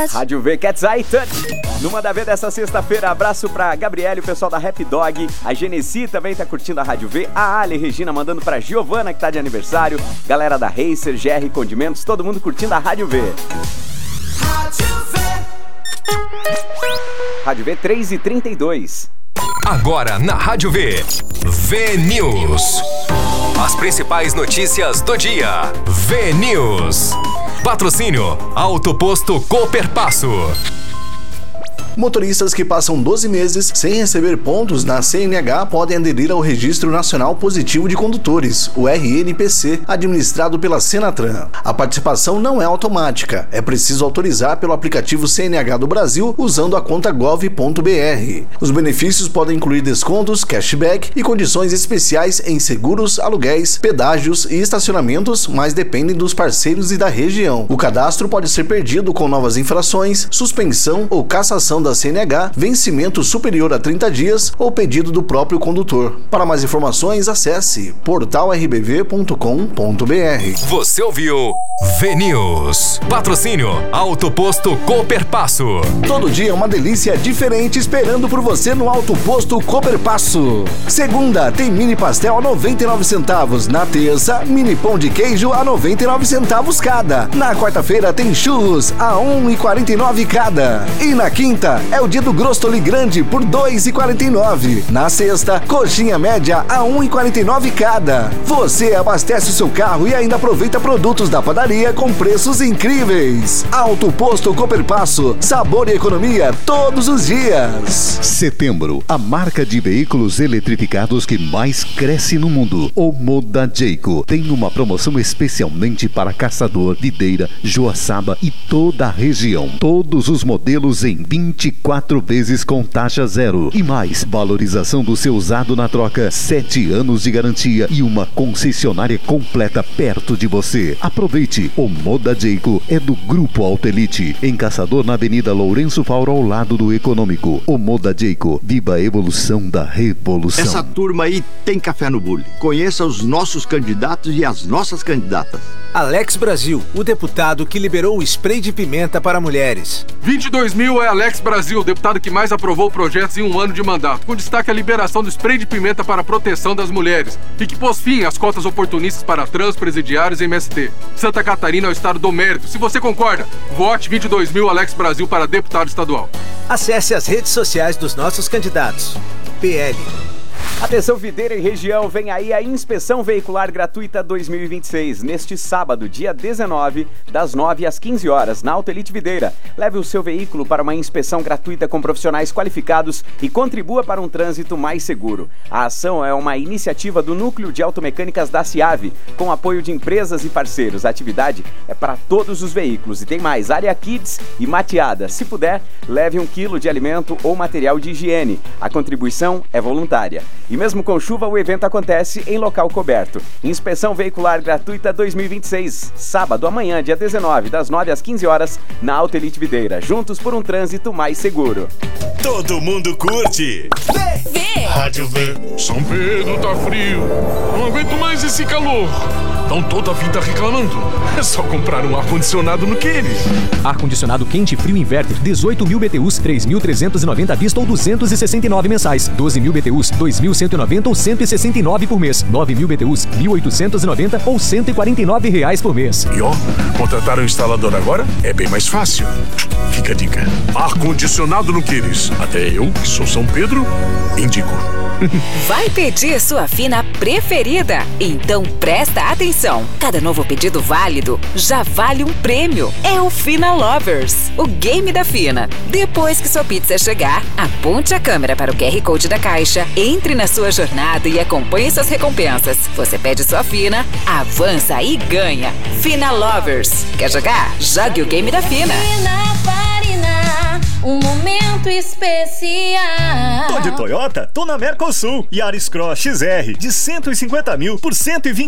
Podcast. Rádio V, Cat's Eye Touch. No Manda V dessa sexta-feira, abraço pra Gabriele, o pessoal da Rap Dog. A Genesi também tá curtindo a Rádio V. A Ali Regina mandando pra Giovana, que tá de aniversário. Galera da Racer, GR Condimentos, todo mundo curtindo a Rádio V. Rádio V 3h32. Agora na Rádio V, V-News. As principais notícias do dia. V-News. Patrocínio Auto Posto Cooperpasso. Motoristas que passam 12 meses sem receber pontos na CNH podem aderir ao Registro Nacional Positivo de Condutores, o RNPC, administrado pela Senatran. A participação não é automática, é preciso autorizar pelo aplicativo CNH do Brasil usando a conta gov.br. Os benefícios podem incluir descontos, cashback e condições especiais em seguros, aluguéis, pedágios e estacionamentos, mas dependem dos parceiros e da região. O cadastro pode ser perdido com novas infrações, suspensão ou cassação da CNH, vencimento superior a 30 dias ou pedido do próprio condutor. Para mais informações, acesse portalrbv.com.br. Você ouviu V-News. Patrocínio Auto Posto Cooperpasso. Todo dia é uma delícia diferente esperando por você no Auto Posto Cooperpasso. Segunda, tem mini pastel a 99 centavos. Na terça, mini pão de queijo a 99 centavos cada. Na quarta-feira tem churros a 1,49 cada. E na quinta, é o dia do Grostoli Grande por 2,49. Na sexta, coxinha média a 1,49 cada. Você abastece o seu carro e ainda aproveita produtos da padaria com preços incríveis. Auto Posto Cooperpasso, sabor e economia todos os dias. Setembro, a marca de veículos eletrificados que mais cresce no mundo, o Moda Jayco, tem uma promoção especialmente para Caçador, Videira, Joaçaba e toda a região. Todos os modelos em 24 vezes com taxa zero. E mais, valorização do seu usado na troca, 7 anos de garantia e uma concessionária completa perto de você. Aproveite, o Moda Jayco é do Grupo Auto Elite, em Caçador, na Avenida Lourenço Fauro, ao lado do Econômico. O Moda Jayco, viva a evolução da revolução. Essa turma aí tem café no bule. Conheça os nossos candidatos e as nossas candidatas. Alex Brasil, o deputado que liberou o spray de pimenta para mulheres. 22 mil é Alex Brasil, o deputado que mais aprovou projetos em um ano de mandato, com destaque à liberação do spray de pimenta para a proteção das mulheres e que pôs fim às cotas oportunistas para trans, presidiários e MST. Santa Catarina é o estado do mérito. Se você concorda, vote 22 mil Alex Brasil para deputado estadual. Acesse as redes sociais dos nossos candidatos. PL. Atenção Videira e região, vem aí a Inspeção Veicular Gratuita 2026, neste sábado, dia 19, das 9 às 15 horas, na Auto Elite Videira. Leve o seu veículo para uma inspeção gratuita com profissionais qualificados e contribua para um trânsito mais seguro. A ação é uma iniciativa do Núcleo de Automecânicas da CIAV, com apoio de empresas e parceiros. A atividade é para todos os veículos e tem mais área kids e mateada. Se puder, leve 1 quilo de alimento ou material de higiene. A contribuição é voluntária. E mesmo com chuva, o evento acontece em local coberto. Inspeção Veicular Gratuita 2026, sábado, amanhã, dia 19, das 9 às 15 horas, na Auto Elite Videira. Juntos por um trânsito mais seguro. Todo mundo curte. V. Rádio V. São Pedro tá frio. Não aguento mais esse calor. Estão toda a vida reclamando. É só comprar um ar-condicionado no Queires. Ar-condicionado quente e frio inverter, 18 mil BTUs, 3.390 à vista ou 269 mensais. 12 mil BTUs, 2.190 ou 169 por mês. 9 mil BTUs, 1.890 ou R$149 por mês. E ó, contratar um instalador agora é bem mais fácil. Fica a dica. Ar-condicionado no Queires. Até eu, que sou São Pedro, indico. Vai pedir sua fina preferida? Então presta atenção. Cada novo pedido válido já vale um prêmio. É o Fina Lovers, o game da Fina. Depois que sua pizza chegar, aponte a câmera para o QR Code da caixa, entre na sua jornada e acompanhe suas recompensas. Você pede sua Fina, avança e ganha. Fina Lovers. Quer jogar? Jogue o game da Fina. Um momento especial. Tô de Toyota? Tô na Mercosul. Yaris Cross XR de 150 mil por 120